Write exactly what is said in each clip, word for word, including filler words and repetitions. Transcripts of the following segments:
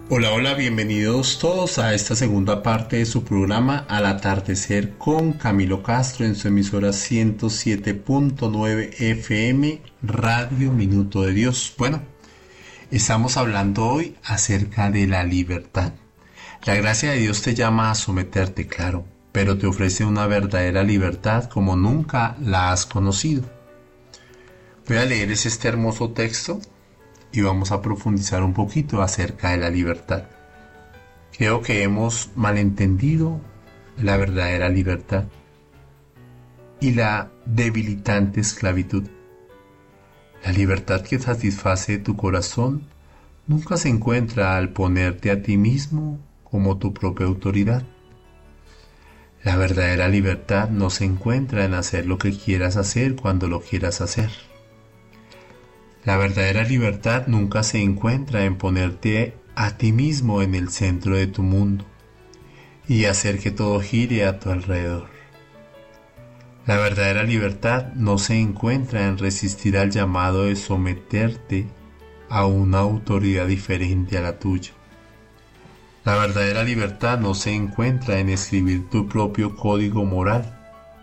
Hola, hola, bienvenidos todos a esta segunda parte de su programa Al Atardecer con Camilo Castro en su emisora ciento siete punto nueve F M Radio Minuto de Dios. Bueno, estamos hablando hoy acerca de la libertad. La gracia de Dios te llama a someterte, claro, pero te ofrece una verdadera libertad como nunca la has conocido. Voy a leer este hermoso texto y vamos a profundizar un poquito acerca de la libertad. Creo que hemos malentendido la verdadera libertad y la debilitante esclavitud. La libertad que satisface tu corazón nunca se encuentra al ponerte a ti mismo como tu propia autoridad. La verdadera libertad no se encuentra en hacer lo que quieras hacer cuando lo quieras hacer. La verdadera libertad nunca se encuentra en ponerte a ti mismo en el centro de tu mundo y hacer que todo gire a tu alrededor. La verdadera libertad no se encuentra en resistir al llamado de someterte a una autoridad diferente a la tuya. La verdadera libertad no se encuentra en escribir tu propio código moral.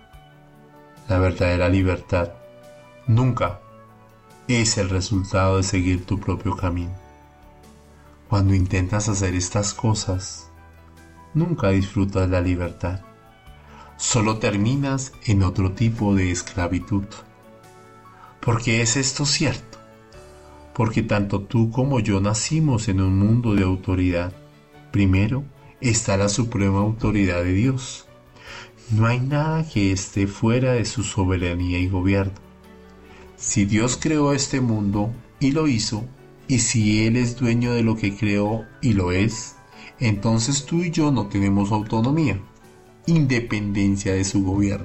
La verdadera libertad nunca es el resultado de seguir tu propio camino. Cuando intentas hacer estas cosas, nunca disfrutas la libertad. Solo terminas en otro tipo de esclavitud. ¿Por qué es esto cierto? Porque tanto tú como yo nacimos en un mundo de autoridad. Primero está la suprema autoridad de Dios. No hay nada que esté fuera de su soberanía y gobierno. Si Dios creó este mundo y lo hizo, y si Él es dueño de lo que creó y lo es, entonces tú y yo no tenemos autonomía, independencia de su gobierno.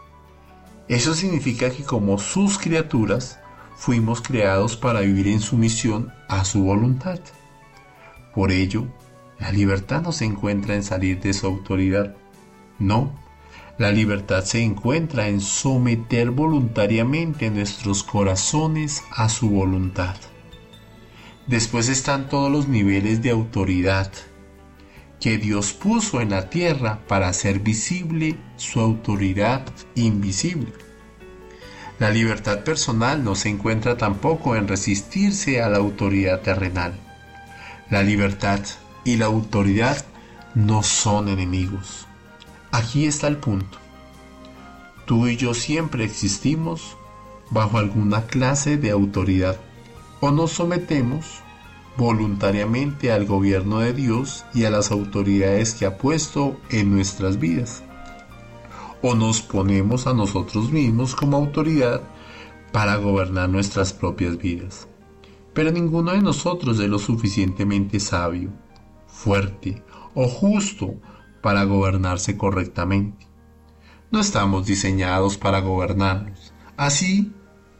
Eso significa que como sus criaturas, fuimos creados para vivir en sumisión a su voluntad. Por ello, la libertad no se encuentra en salir de su autoridad. No. La libertad se encuentra en someter voluntariamente nuestros corazones a su voluntad. Después están todos los niveles de autoridad que Dios puso en la tierra para hacer visible su autoridad invisible. La libertad personal no se encuentra tampoco en resistirse a la autoridad terrenal. La libertad y la autoridad no son enemigos. Aquí está el punto. Tú y yo siempre existimos bajo alguna clase de autoridad o nos sometemos voluntariamente al gobierno de Dios y a las autoridades que ha puesto en nuestras vidas, o nos ponemos a nosotros mismos como autoridad para gobernar nuestras propias vidas. Pero ninguno de nosotros es lo suficientemente sabio, fuerte o justo para gobernarse correctamente. No estamos diseñados para gobernarnos, así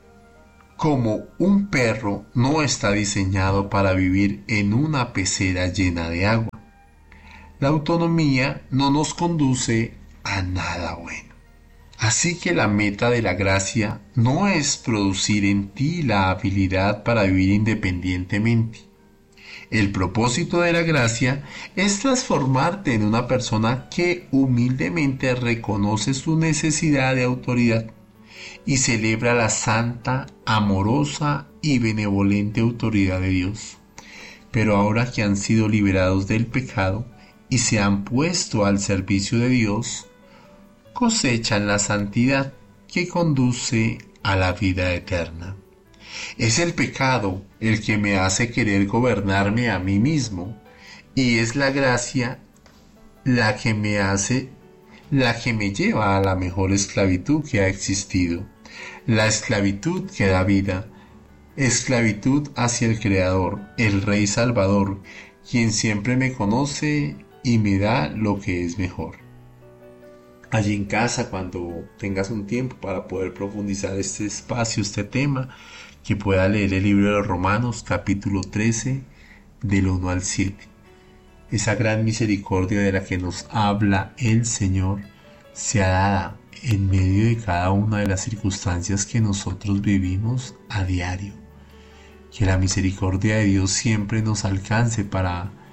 como un perro no está diseñado para vivir en una pecera llena de agua. La autonomía no nos conduce a nada bueno. Así que la meta de la gracia no es producir en ti la habilidad para vivir independientemente. El propósito de la gracia es transformarte en una persona que humildemente reconoce su necesidad de autoridad y celebra la santa, amorosa y benevolente autoridad de Dios. Pero ahora que han sido liberados del pecado y se han puesto al servicio de Dios, cosechan la santidad que conduce a la vida eterna. Es el pecado el que me hace querer gobernarme a mí mismo, y es la gracia la que me hace, la que me lleva a la mejor esclavitud que ha existido, la esclavitud que da vida, esclavitud hacia el Creador, el Rey Salvador, quien siempre me conoce y me da lo que es mejor. Allí en casa, cuando tengas un tiempo para poder profundizar este espacio, este tema, que pueda leer el libro de los Romanos, capítulo trece, del uno al siete. Esa gran misericordia de la que nos habla el Señor sea dada en medio de cada una de las circunstancias que nosotros vivimos a diario. Que la misericordia de Dios siempre nos alcance para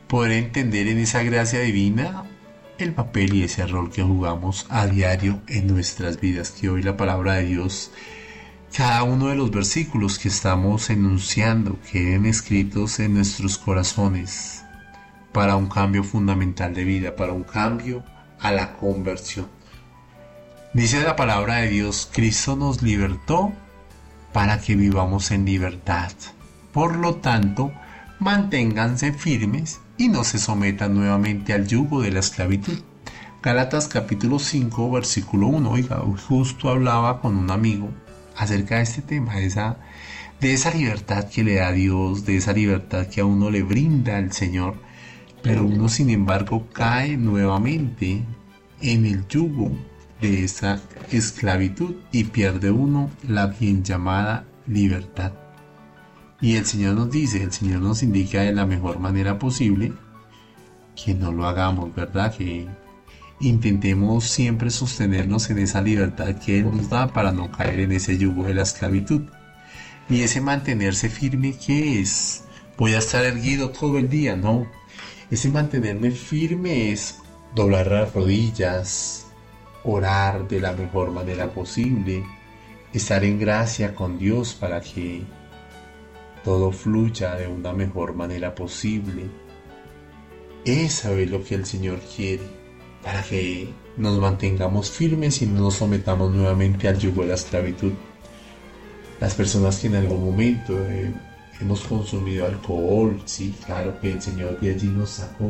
poder entender en esa gracia divina el papel y ese rol que jugamos a diario en nuestras vidas, que hoy la palabra de Dios, cada uno de los versículos que estamos enunciando, queden escritos en nuestros corazones para un cambio fundamental de vida, para un cambio a la conversión. Dice la palabra de Dios, Cristo nos libertó para que vivamos en libertad. Por lo tanto, manténganse firmes y no se sometan nuevamente al yugo de la esclavitud. Gálatas capítulo cinco, versículo uno. Oiga, justo hablaba con un amigo acerca de este tema, de esa, de esa libertad que le da Dios, de esa libertad que a uno le brinda el Señor, pero uno sin embargo cae nuevamente en el yugo de esa esclavitud y pierde uno la bien llamada libertad. Y el Señor nos dice, el Señor nos indica de la mejor manera posible que no lo hagamos, ¿verdad? Que intentemos siempre sostenernos en esa libertad que Él nos da para no caer en ese yugo de la esclavitud. Y ese mantenerse firme, ¿qué es? Voy a estar erguido todo el día, no. Ese mantenerme firme es doblar las rodillas, orar de la mejor manera posible, estar en gracia con Dios para que todo fluya de una mejor manera posible. Eso es lo que el Señor quiere, para que nos mantengamos firmes y no nos sometamos nuevamente al yugo de la esclavitud. Las personas que en algún momento eh, hemos consumido alcohol, sí, claro que el Señor de allí nos sacó,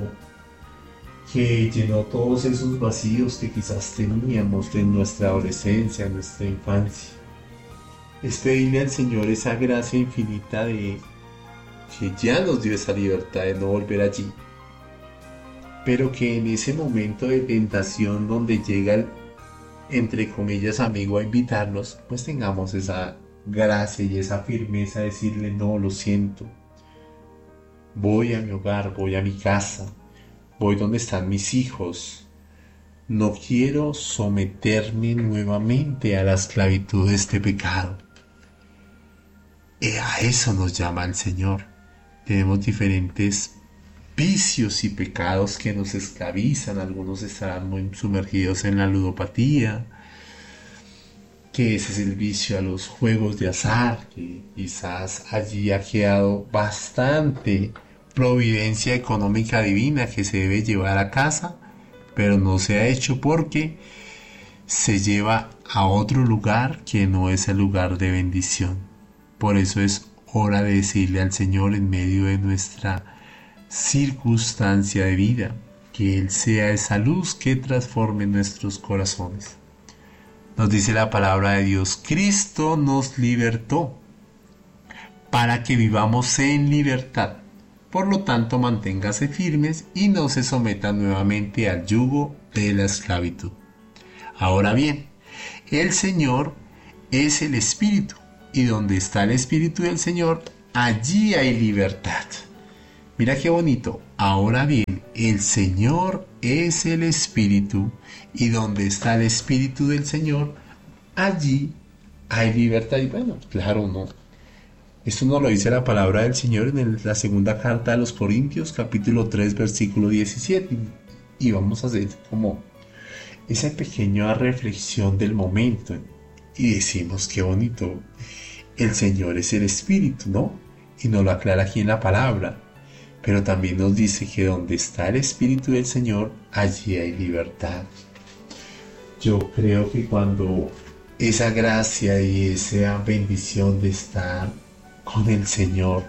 que llenó todos esos vacíos que quizás teníamos de nuestra adolescencia, nuestra infancia. Es pedirle al Señor esa gracia infinita de que ya nos dio esa libertad de no volver allí, pero que en ese momento de tentación donde llega el, entre comillas, amigo a invitarnos, pues tengamos esa gracia y esa firmeza de decirle, no, lo siento, voy a mi hogar, voy a mi casa, voy donde están mis hijos, no quiero someterme nuevamente a la esclavitud de este pecado. Y a eso nos llama el Señor. Tenemos diferentes vicios y pecados que nos esclavizan. Algunos estarán muy sumergidos en la ludopatía, que ese es el vicio a los juegos de azar, que quizás allí ha quedado bastante providencia económica divina que se debe llevar a casa, pero no se ha hecho porque se lleva a otro lugar que no es el lugar de bendición. Por eso es hora de decirle al Señor en medio de nuestra circunstancia de vida, que Él sea esa luz que transforme nuestros corazones. Nos dice la palabra de Dios, Cristo nos libertó para que vivamos en libertad. Por lo tanto, manténgase firmes y no se sometan nuevamente al yugo de la esclavitud. Ahora bien, el Señor es el Espíritu, y donde está el Espíritu del Señor, allí hay libertad. Mira qué bonito. Ahora bien, el Señor es el Espíritu, y donde está el Espíritu del Señor, allí hay libertad. Y bueno, claro, no. Esto nos lo dice la palabra del Señor en la segunda carta a los Corintios, capítulo tres, versículo diecisiete. Y vamos a hacer como esa pequeña reflexión del momento. Y decimos, qué bonito. El Señor es el Espíritu, ¿no? Y nos lo aclara aquí en la palabra. Pero también nos dice que donde está el Espíritu del Señor, allí hay libertad. Yo creo que cuando esa gracia y esa bendición de estar con el Señor,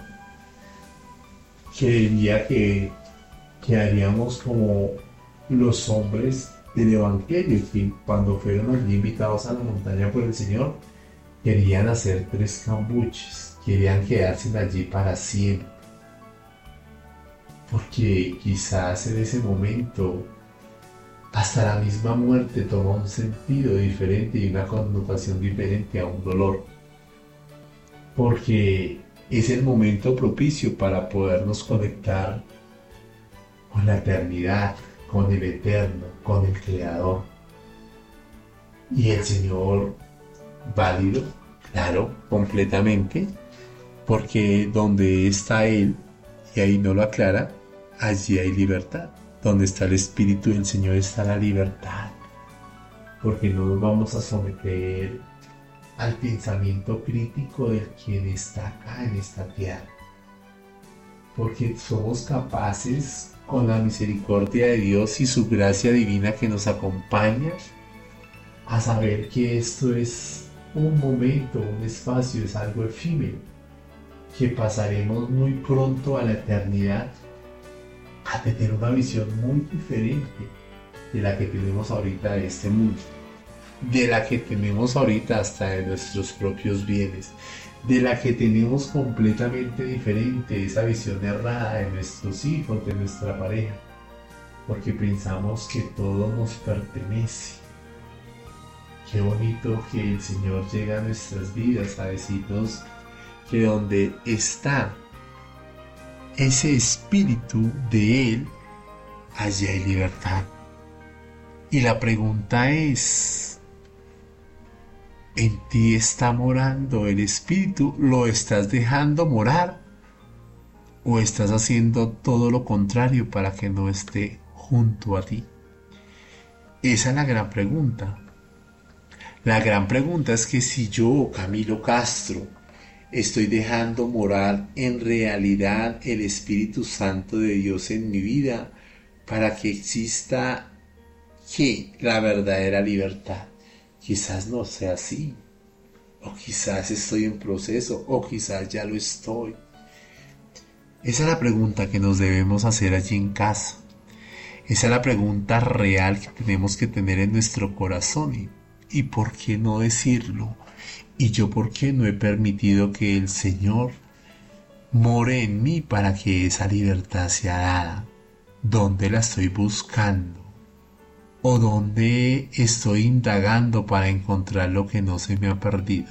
creería que, que haríamos como los hombres del Evangelio, que cuando fueron allí invitados a la montaña por el Señor, querían hacer tres cambuches, querían quedarse allí para siempre, porque quizás en ese momento hasta la misma muerte toma un sentido diferente y una connotación diferente a un dolor, porque es el momento propicio para podernos conectar con la eternidad, con el Eterno, con el Creador. Y el Señor, válido, claro, completamente, porque donde está Él, y ahí no lo aclara, allí hay libertad. Donde está el Espíritu del Señor está la libertad. Porque no nos vamos a someter al pensamiento crítico del quien está acá en esta tierra. Porque somos capaces, con la misericordia de Dios y su gracia divina que nos acompaña, a saber que esto es un momento, un espacio, es algo efímero, que pasaremos muy pronto a la eternidad, a tener una visión muy diferente de la que tenemos ahorita de este mundo, de la que tenemos ahorita hasta de nuestros propios bienes, de la que tenemos completamente diferente, esa visión errada de nuestros hijos, de nuestra pareja, porque pensamos que todo nos pertenece. Qué bonito que el Señor llega a nuestras vidas a decirnos que donde está ese espíritu de Él, allí hay libertad. Y la pregunta es, ¿en ti está morando el espíritu? ¿Lo estás dejando morar? ¿O estás haciendo todo lo contrario para que no esté junto a ti? Esa es la gran pregunta. La gran pregunta es que si yo, Camilo Castro, estoy dejando morar en realidad el Espíritu Santo de Dios en mi vida para que exista ¿qué? La verdadera libertad. Quizás no sea así, o quizás estoy en proceso, o quizás ya lo estoy. Esa es la pregunta que nos debemos hacer allí en casa. Esa es la pregunta real que tenemos que tener en nuestro corazón. ¿Y, y por qué no decirlo? ¿Y yo por qué no he permitido que el Señor more en mí para que esa libertad sea dada? ¿Dónde la estoy buscando? ¿O dónde estoy indagando para encontrar lo que no se me ha perdido?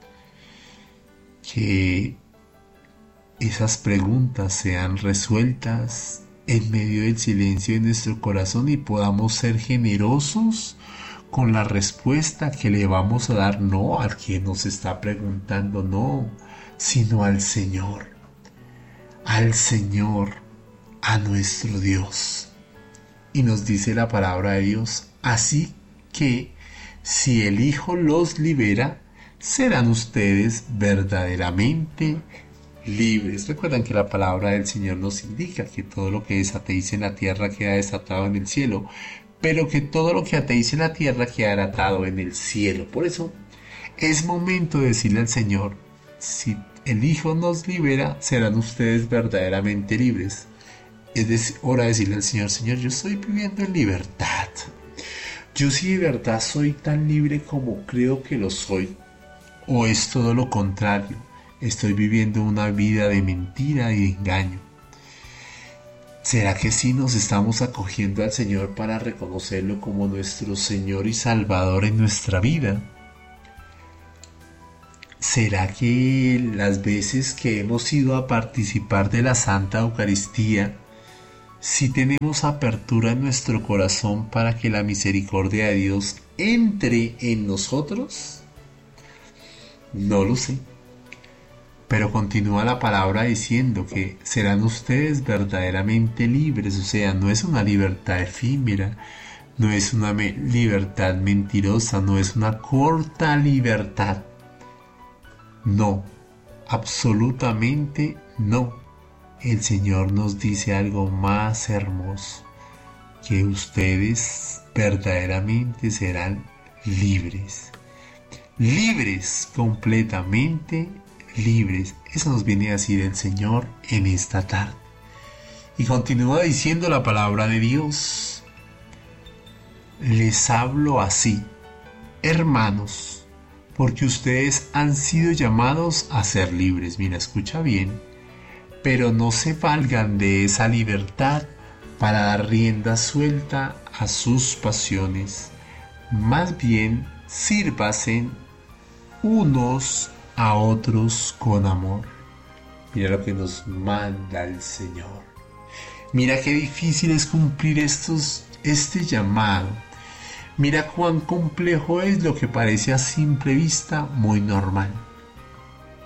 Que esas preguntas sean resueltas en medio del silencio de nuestro corazón y podamos ser generosos con la respuesta que le vamos a dar, no al que nos está preguntando, no, sino al Señor, al Señor, a nuestro Dios. Y nos dice la palabra de Dios, así que si el Hijo los libera, serán ustedes verdaderamente libres. Recuerdan que la palabra del Señor nos indica que todo lo que desateice en la tierra queda desatado en el cielo, pero que todo lo que ateice en la tierra queda atado en el cielo. Por eso es momento de decirle al Señor, si el Hijo nos libera, serán ustedes verdaderamente libres. Es hora de decirle al Señor, Señor, yo estoy viviendo en libertad. Yo si de verdad soy tan libre como creo que lo soy, o es todo lo contrario, estoy viviendo una vida de mentira y de engaño. ¿Será que sí nos estamos acogiendo al Señor para reconocerlo como nuestro Señor y Salvador en nuestra vida? ¿Será que las veces que hemos ido a participar de la Santa Eucaristía, sí tenemos apertura en nuestro corazón para que la misericordia de Dios entre en nosotros? No lo sé. Pero continúa la palabra diciendo que serán ustedes verdaderamente libres, o sea, no es una libertad efímera, no es una me- libertad mentirosa, no es una corta libertad. No, absolutamente no. El Señor nos dice algo más hermoso, que ustedes verdaderamente serán libres, libres, completamente libres. Eso nos viene a decir el Señor en esta tarde. Y continúa diciendo la palabra de Dios. Les hablo así, hermanos, porque ustedes han sido llamados a ser libres. Mira, escucha bien. Pero no se valgan de esa libertad para dar rienda suelta a sus pasiones. Más bien, sírvanse unos a otros con amor. Mira lo que nos manda el Señor. Mira qué difícil es cumplir estos, este llamado. Mira cuán complejo es lo que parece a simple vista muy normal.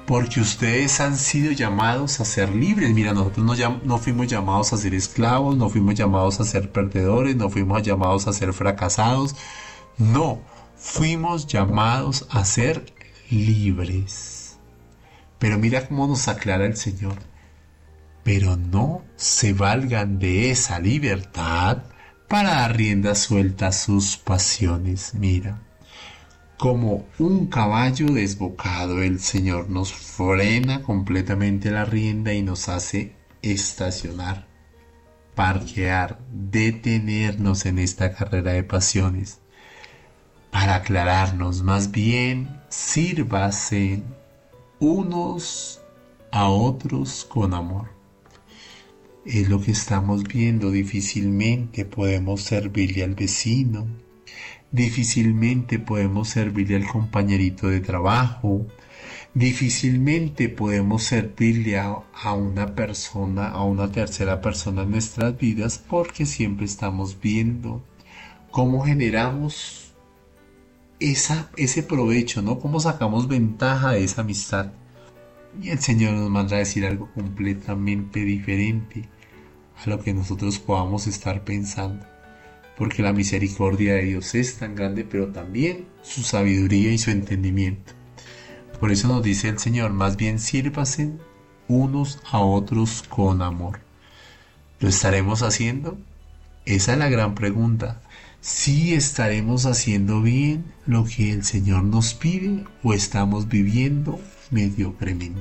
porque ustedes han sido llamados a ser libres. Mira, nosotros no, llam- no fuimos llamados a ser esclavos, no fuimos llamados a ser perdedores, no fuimos llamados a ser fracasados. No, fuimos llamados a ser libres. Pero mira cómo nos aclara el Señor. Pero no se valgan de esa libertad para dar rienda suelta a sus pasiones. Mira, como un caballo desbocado, el Señor nos frena completamente la rienda y nos hace estacionar, parquear, detenernos en esta carrera de pasiones. Para aclararnos, más bien, sírvase unos a otros con amor. Es lo que estamos viendo. Difícilmente podemos servirle al vecino, difícilmente podemos servirle al compañerito de trabajo, difícilmente podemos servirle a, a una persona, a una tercera persona en nuestras vidas, porque siempre estamos viendo cómo generamos esa, ese provecho, ¿no? Cómo sacamos ventaja de esa amistad. Y el Señor nos manda a decir algo completamente diferente a lo que nosotros podamos estar pensando. Porque la misericordia de Dios es tan grande, pero también su sabiduría y su entendimiento. Por eso nos dice el Señor, más bien sírvase unos a otros con amor. ¿Lo estaremos haciendo? Esa es la gran pregunta. ¿Sí estaremos haciendo bien lo que el Señor nos pide o estamos viviendo mediocremente?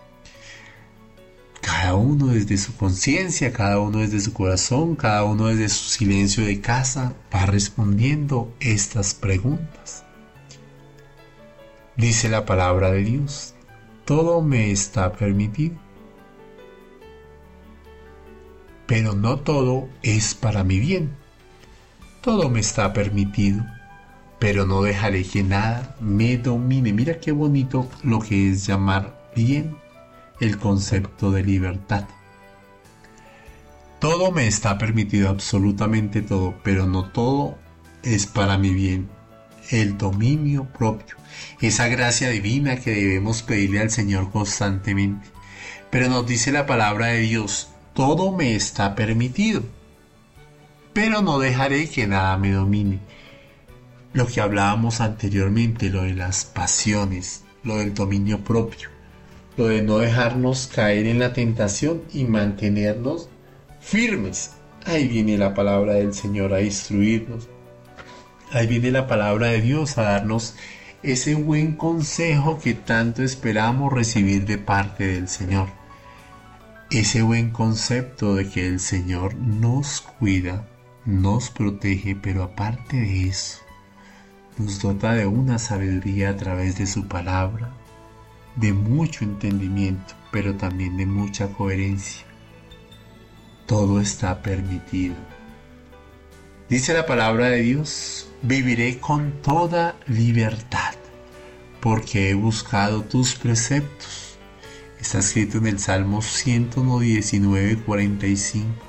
Cada uno desde su conciencia, cada uno desde su corazón, cada uno desde su silencio de casa va respondiendo estas preguntas. Dice la palabra de Dios, todo me está permitido, pero no todo es para mi bien. Todo me está permitido, pero no dejaré que nada me domine. Mira qué bonito lo que es llamar bien el concepto de libertad. Todo me está permitido, absolutamente todo, pero no todo es para mi bien. El dominio propio, esa gracia divina que debemos pedirle al Señor constantemente. Pero nos dice la palabra de Dios, todo me está permitido, pero no dejaré que nada me domine. Lo que hablábamos anteriormente, lo de las pasiones, lo del dominio propio, lo de no dejarnos caer en la tentación y mantenernos firmes. Ahí viene la palabra del Señor a instruirnos. Ahí viene la palabra de Dios a darnos ese buen consejo que tanto esperamos recibir de parte del Señor. Ese buen concepto de que el Señor nos cuida, nos protege, pero aparte de eso, nos dota de una sabiduría a través de su palabra, de mucho entendimiento, pero también de mucha coherencia. Todo está permitido. Dice la palabra de Dios, viviré con toda libertad, porque he buscado tus preceptos. Está escrito en el Salmo ciento diecinueve, cuarenta y cinco.